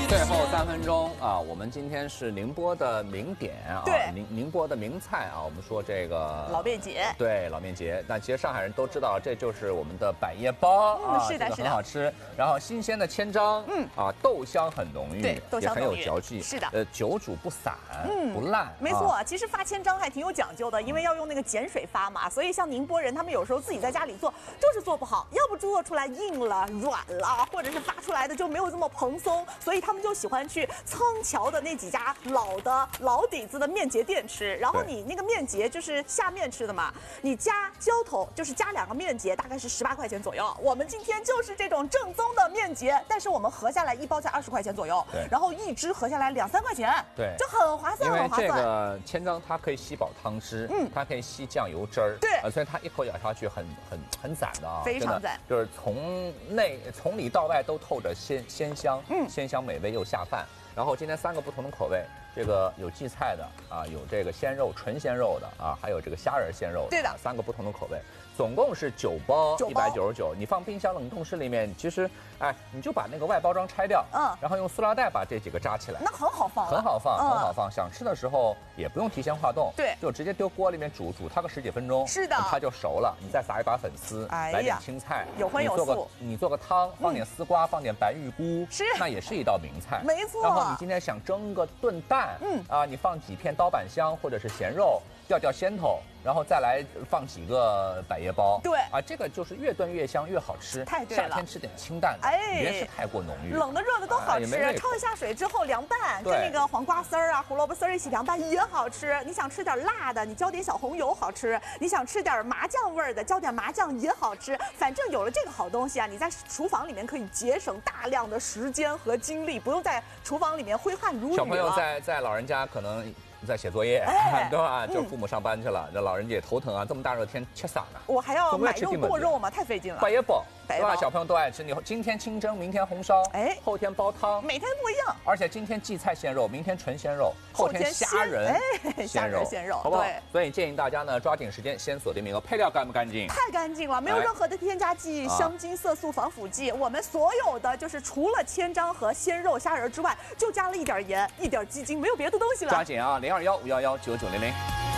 最后3分钟啊，我们今天是宁波的名点啊， 对， 宁波的名菜啊，我们说这个老面节， 对，老面节。那其实上海人都知道，这就是我们的百叶包啊， 是的， 这个很好吃。然后新鲜的千张，豆香很浓郁， 对，豆香也很有嚼劲， 是的， 久煮不散，不烂。 没错，其实发千张还挺有讲究的，因为要用那个碱水发嘛，所以像宁波人他们有时候自己在家里做就是做不好，要不做出来硬了、软了，或者是发出来的就没有这么蓬松，所以他们就喜欢去仓桥的那几家老底子的面节店吃。然后你那个面节就是下面吃的嘛，你加浇头就是加2个面节，大概是18块钱左右。我们今天就是这种正宗的面节，但是我们合下来一包才20块钱左右，然后一只合下来2、3块钱， 对， 就很划算，很划算。 因为这个千张它可以吸饱汤汁，它可以吸酱油汁儿， 对， 所以它一口咬下去很攒的啊， 非常攒， 就是从里到外都透着鲜香，鲜香美味又下饭。然后今天3个不同的口味，这个有荠菜的啊，有这个鲜肉纯鲜肉的啊，还有这个虾仁鲜肉的， 对的 ，3个不同的口味，总共是9包199。你放冰箱冷冻室里面，其实你就把那个外包装拆掉，然后用塑料袋把这几个扎起来， 那很好放， 很好放，很好放。想吃的时候也不用提前化冻， 对， 就直接丢锅里面煮它个10几分钟， 是的， 它就熟了。你再撒一把粉丝，来点青菜， 有荤有素， 你做个汤，放点丝瓜，放点白玉菇， 是， 那也是一道名菜， 没错。 然后你今天想蒸个炖蛋，你放几片刀板香或者是咸肉，吊鲜头，然后再来放几个百叶包， 对这个就是越炖越香越好吃。 太对了， 夏天吃点清淡的，别是太过浓郁， 冷的热的都好吃。焯一下水之后凉拌，跟那个黄瓜丝儿啊、胡萝卜丝儿一起凉拌也好吃。你想吃点辣的，你浇点小红油好吃；你想吃点麻酱味儿的，浇点麻酱也好吃。反正有了这个好东西啊，你在厨房里面可以节省大量的时间和精力，不用在厨房里面挥汗如雨了。 小朋友在老人家可能在写作业，对吧？就父母上班去了，这老人家也头疼啊！这么大热天吃啥呢？ 我还要买肉剁肉嘛，太费劲了。 百叶包，对吧？小朋友都爱吃。你今天清蒸，明天红烧，后天煲汤， 每天不一样。 而且今天荠菜鲜肉，明天纯鲜肉，后天虾仁鲜肉，好不好？所以建议大家呢抓紧时间，先锁定名额。配料干不干净？ 太干净了，没有任何的添加剂、香精、色素、防腐剂。我们所有的就是除了千张和鲜肉、虾仁之外，就加了一点盐、一点鸡精，没有别的东西了。 抓紧啊！0215119900。